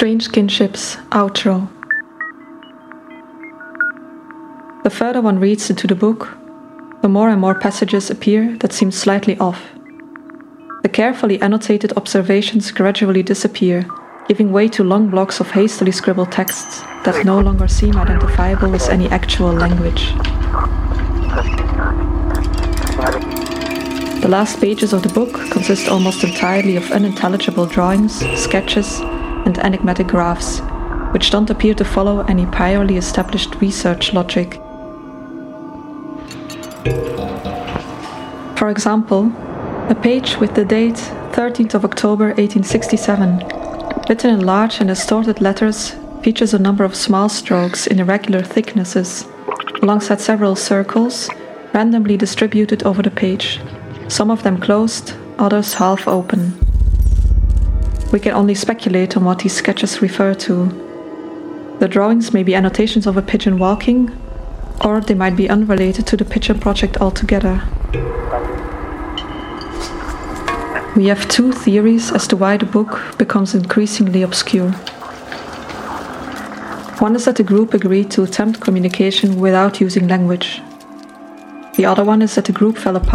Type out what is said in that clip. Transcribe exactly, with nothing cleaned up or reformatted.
Strange Kinships Outro. The further one reads into the book, the more and more passages appear that seem slightly off. The carefully annotated observations gradually disappear, giving way to long blocks of hastily scribbled texts that no longer seem identifiable as any actual language. The last pages of the book consist almost entirely of unintelligible drawings, sketches, and enigmatic graphs, which don't appear to follow any priorly established research logic. For example, a page with the date thirteenth of October eighteen sixty-seven, written in large and distorted letters, features a number of small strokes in irregular thicknesses, alongside several circles, randomly distributed over the page, some of them closed, others half open. We can only speculate on what these sketches refer to. The drawings may be annotations of a pigeon walking, or they might be unrelated to the pigeon project altogether. We have two theories as to why the book becomes increasingly obscure. One is that the group agreed to attempt communication without using language. The other one is that the group fell apart